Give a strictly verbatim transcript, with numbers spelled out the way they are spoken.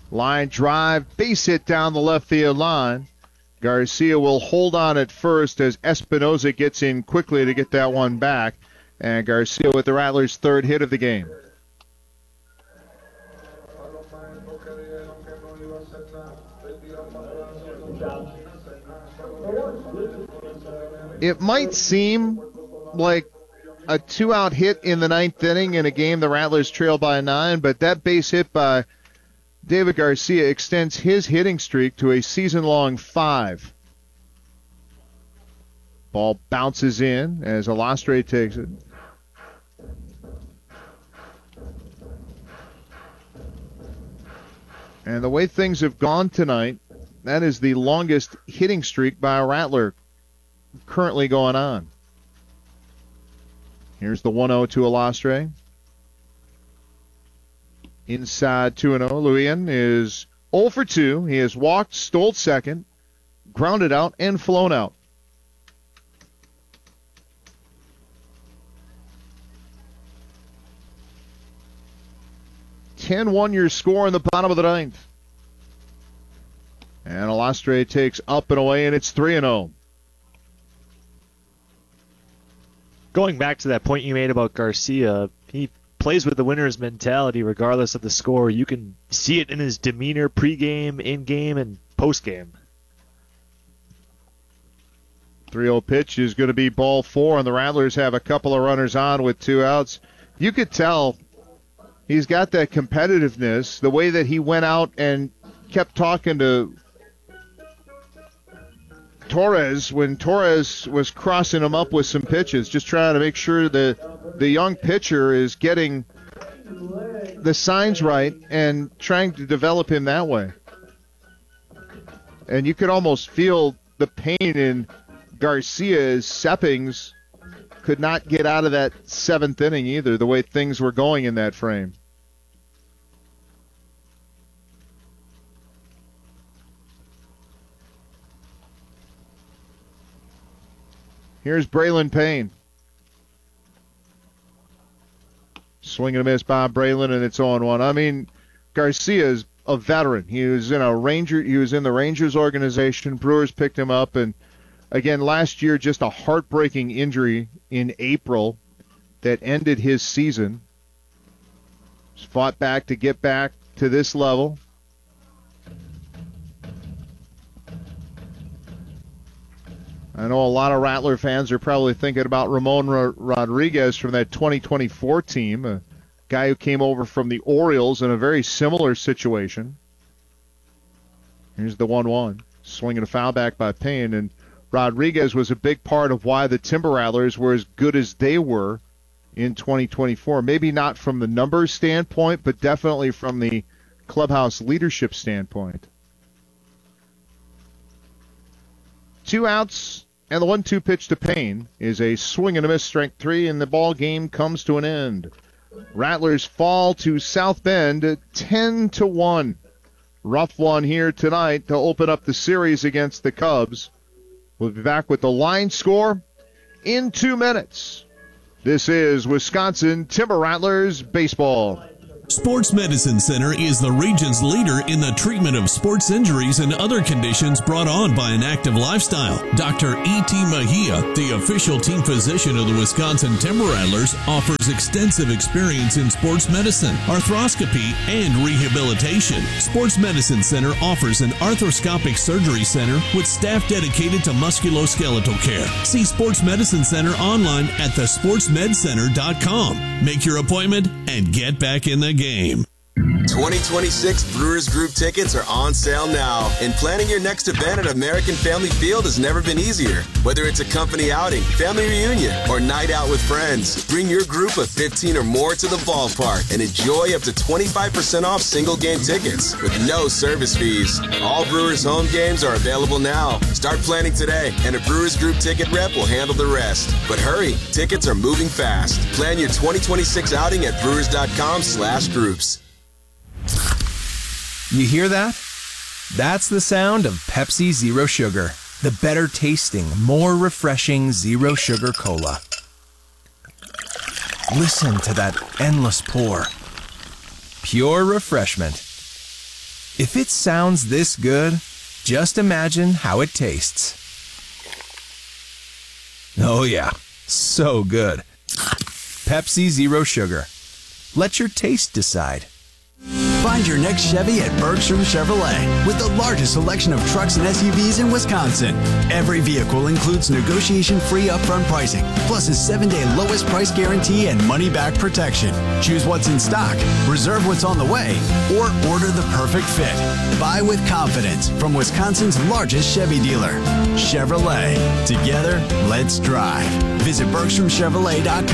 Line drive, base hit down the left field line. Garcia will hold on at first as Espinoza gets in quickly to get that one back. And Garcia with the Rattlers' third hit of the game. It might seem like a two-out hit in the ninth inning in a game the Rattlers trail by nine, but that base hit by David Garcia extends his hitting streak to a season-long five. Ball bounces in as Alastre takes it. And the way things have gone tonight, that is the longest hitting streak by a Rattler currently going on. Here's the one oh to Alastre. Inside two and oh. Lujan is oh for two. He has walked, stole second, grounded out, and flown out. ten one your score in the bottom of the ninth. And Alastre takes up and away, and it's three and oh. Going back to that point you made about Garcia, he plays with the winner's mentality regardless of the score. You can see it in his demeanor pregame, in-game, and postgame. three oh pitch is going to be ball four, and the Rattlers have a couple of runners on with two outs. You could tell he's got that competitiveness, the way that he went out and kept talking to Torres when Torres was crossing him up with some pitches, just trying to make sure that the young pitcher is getting the signs right and trying to develop him that way. And you could almost feel the pain in Garcia's Seppings could not get out of that seventh inning either, the way things were going in that frame. Here's Braylon Payne. Swing and a miss by Braylon, and it's oh one. I mean, Garcia's a veteran. He was in a Ranger. He was in the Rangers organization. Brewers picked him up, and again last year, just a heartbreaking injury in April that ended his season. Just fought back to get back to this level. I know a lot of Rattler fans are probably thinking about Ramon Rodriguez from that twenty twenty-four team, a guy who came over from the Orioles in a very similar situation. Here's the one one. Swinging a foul back by Payne, and Rodriguez was a big part of why the Timber Rattlers were as good as they were in twenty twenty-four. Maybe not from the numbers standpoint, but definitely from the clubhouse leadership standpoint. Two outs. And the one two pitch to Payne is a swing and a miss, strike three, and the ball game comes to an end. Rattlers fall to South Bend ten to one. Rough one here tonight to open up the series against the Cubs. We'll be back with the line score in two minutes. This is Wisconsin Timber Rattlers baseball. Sports Medicine Center is the region's leader in the treatment of sports injuries and other conditions brought on by an active lifestyle. Doctor E T. Mejia, the official team physician of the Wisconsin Timber Rattlers, offers extensive experience in sports medicine, arthroscopy, and rehabilitation. Sports Medicine Center offers an arthroscopic surgery center with staff dedicated to musculoskeletal care. See Sports Medicine Center online at the sports med center dot com. Make your appointment and get back in the game. twenty twenty-six Brewers Group tickets are on sale now, and planning your next event at American Family Field has never been easier. Whether it's a company outing, family reunion, or night out with friends, bring your group of fifteen or more to the ballpark and enjoy up to twenty-five percent off single game tickets with no service fees. All Brewers home games are available now. Start planning today, and a Brewers Group ticket rep will handle the rest. But hurry, tickets are moving fast. Plan your twenty twenty-six outing at brewers dot com slash groups. You hear that? That's the sound of Pepsi Zero Sugar, the better tasting, more refreshing zero sugar cola. Listen to that endless pour. Pure refreshment. If it sounds this good, just imagine how it tastes. Oh yeah, so good. Pepsi Zero Sugar. Let your taste decide. Find your next Chevy at Bergstrom Chevrolet with the largest selection of trucks and S U Vs in Wisconsin. Every vehicle includes negotiation-free upfront pricing, plus a seven-day lowest price guarantee and money-back protection. Choose what's in stock, reserve what's on the way, or order the perfect fit. Buy with confidence from Wisconsin's largest Chevy dealer. Chevrolet. Together, let's drive. Visit Bergstrom Chevrolet dot com.